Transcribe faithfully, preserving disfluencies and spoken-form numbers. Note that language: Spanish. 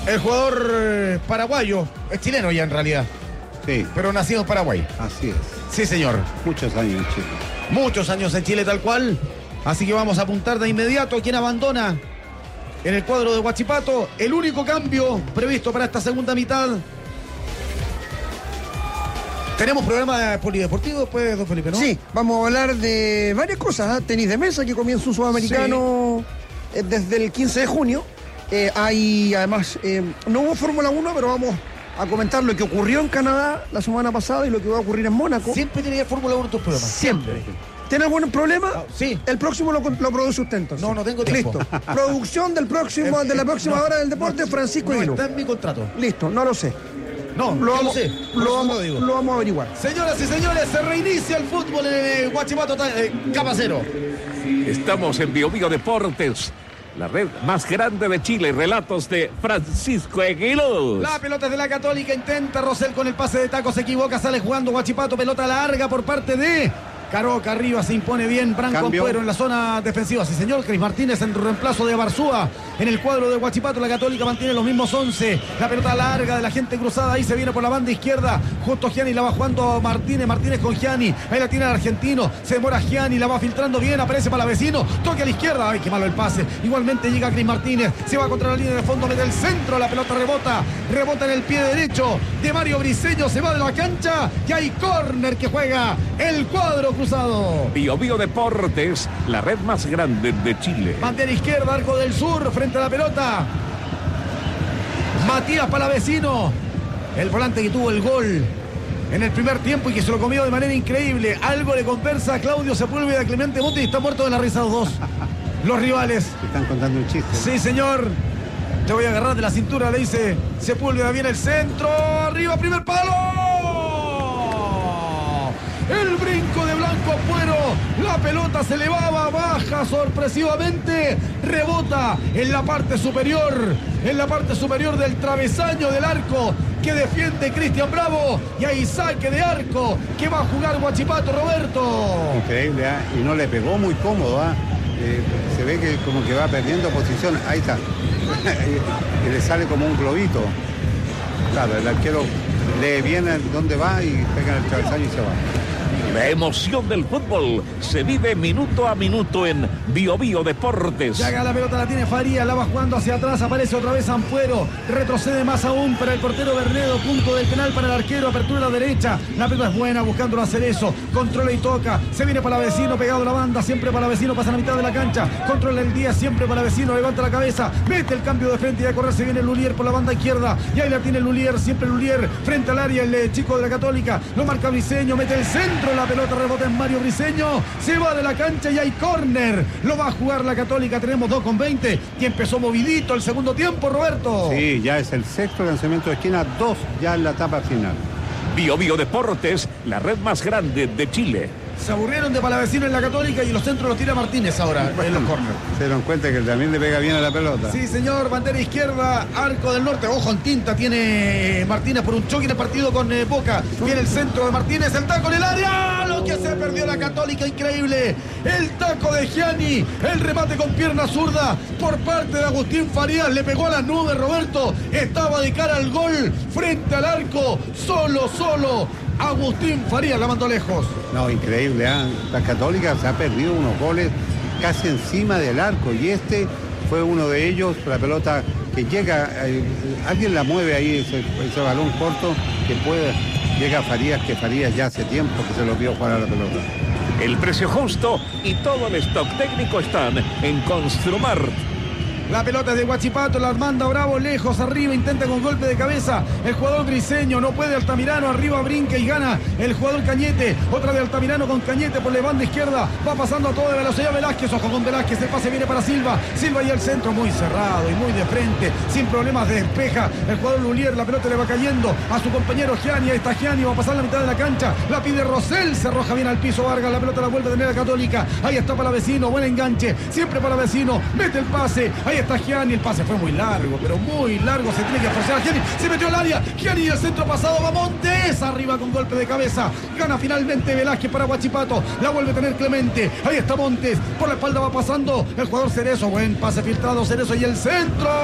El jugador eh, paraguayo, es chileno ya en realidad. Sí. Pero nacido en Paraguay. Así es. Sí, señor. Muchos años en Chile. Muchos años en Chile tal cual. Así que vamos a apuntar de inmediato quién abandona en el cuadro de Huachipato. El único cambio previsto para esta segunda mitad. Tenemos programa polideportivo después, don Felipe, ¿no? Sí, vamos a hablar de varias cosas. ¿eh? Tenis de mesa, que comienza un sudamericano sí. eh, desde el quince de junio. Eh, hay además, eh, no hubo Fórmula uno, pero vamos a comentar lo que ocurrió en Canadá la semana pasada y lo que va a ocurrir en Mónaco. Siempre tenía Fórmula uno en tus programas. Siempre. ¿Tiene algún problema? Ah, sí. El próximo lo, lo produce usted entonces. No, no tengo tiempo. Listo. Producción del próximo, Eh, de la eh, próxima no, hora del deporte, no, Francisco no Aguiló. está en mi contrato. Listo, no lo sé. No, Lo yo vamos, lo sé. Por lo, eso vamos, lo digo. lo vamos a averiguar. Señoras y señores, se reinicia el fútbol en Huachipato, eh, Capa Cero. Estamos en Bio Bio Deportes, la red más grande de Chile. Relatos de Francisco Aguiló. La pelota es de la Católica, intenta Rosell con el pase de taco, se equivoca, sale jugando Huachipato, pelota larga por parte de Caroca, arriba se impone bien Branco Ampuero en la zona defensiva. Sí, señor. Cris Martínez en reemplazo de Barzúa en el cuadro de Huachipato. La Católica mantiene los mismos once. La pelota larga de la gente cruzada. Ahí se viene por la banda izquierda. Justo Gianni la va jugando Martínez. Martínez con Gianni. Ahí la tiene el argentino. Se demora Gianni. La va filtrando bien. Aparece para la vecino. Toque a la izquierda. Ay, qué malo el pase. Igualmente llega Cris Martínez. Se va contra la línea de fondo. Mete el centro. La pelota rebota. Rebota en el pie derecho de Mario Briseño. Se va de la cancha. Y hay córner que juega el cuadro cruzado. Bio Bio Deportes, la red más grande de Chile. Bandera izquierda, arco del sur, frente a la pelota. Matías Palavecino, el volante que tuvo el gol en el primer tiempo y que se lo comió de manera increíble. Algo le conversa a Claudio Sepúlveda, a Clemente Montes, y está muerto de la risa los dos. Los rivales. Te están contando un chiste. Sí, señor. Te voy a agarrar de la cintura, le dice Sepúlveda. Viene el centro. Arriba, primer palo. El brinco de Blanco Ampuero. La pelota se elevaba, baja sorpresivamente. Rebota en la parte superior. En la parte superior del travesaño del arco que defiende Cristian Bravo. Y hay saque de arco que va a jugar Huachipato, Roberto. Increíble, ¿eh? Y no le pegó muy cómodo, ¿eh? Eh, se ve que como que va perdiendo posición. Ahí está. Y le sale como un globito. Claro, el arquero lee bien dónde va y pega en el travesaño y se va. La emoción del fútbol se vive minuto a minuto en Bio Bio Deportes. Llega la pelota, la tiene Farías, la va jugando hacia atrás, aparece otra vez Ampuero, retrocede más aún para el portero Bernedo, punto del penal para el arquero, apertura a la derecha, la pelota es buena, buscando hacer eso, controla y toca, se viene para vecino, pegado a la banda, siempre para vecino, pasa a la mitad de la cancha, controla el día, siempre para vecino, levanta la cabeza, mete el cambio de frente y a correr se viene Lulier por la banda izquierda, y ahí la tiene Lulier, siempre Lulier, frente al área, el eh, chico de la Católica, lo marca Briseño, mete el centro, la pelota rebota en Mario Briseño, se va de la cancha y hay córner, lo va a jugar la Católica. Tenemos dos con veinte y empezó movidito el segundo tiempo, Roberto. Sí, ya es el sexto lanzamiento de esquina, dos ya en la etapa final. Bio Bio Deportes, la red más grande de Chile. Se aburrieron de Palavecino en la Católica y los centros los tira Martínez ahora en los córner. Se dieron cuenta que también le pega bien a la pelota. Sí, señor, bandera izquierda, arco del norte, ojo en tinta tiene Martínez por un choque en el partido con eh, Boca. Viene el centro de Martínez, el taco en el área, lo que se perdió la Católica, increíble. El taco de Gianni, el remate con pierna zurda por parte de Agustín Farías, le pegó a las nubes, Roberto, estaba de cara al gol, frente al arco, solo, solo. Agustín Farías la mandó lejos. No, increíble, ¿eh? La Católica se ha perdido unos goles casi encima del arco y este fue uno de ellos. La pelota que llega, eh, alguien la mueve ahí, ese, ese balón corto que puede, llega a Farías, que Farías ya hace tiempo que se lo vio jugar a la pelota. El precio justo y todo el stock técnico están en Construmart. La pelota es de Huachipato, la manda Bravo lejos, arriba, intenta con golpe de cabeza. El jugador Briseño, no puede Altamirano, arriba brinca y gana el jugador Cañete. Otra de Altamirano con Cañete por la banda izquierda. Va pasando a toda velocidad Velázquez, ojo con Velázquez, el pase viene para Silva. Silva y el centro muy cerrado y muy de frente, sin problemas de despeja. El jugador Lulier, la pelota le va cayendo a su compañero Gianni. Ahí está Gianni, va a pasar la mitad de la cancha. La pide Rosell, se arroja bien al piso Vargas, la pelota la vuelve a tener la Católica. Ahí está para vecino, buen enganche, siempre para vecino, mete el pase. Ahí está Gianni, el pase fue muy largo, pero muy largo, se tiene que forzar a Gianni, se metió al área, Gianni del centro pasado, va Montes, arriba con golpe de cabeza, gana finalmente Velázquez para Huachipato, la vuelve a tener Clemente, ahí está Montes, por la espalda va pasando el jugador Cerezo, buen pase filtrado Cerezo y el centro,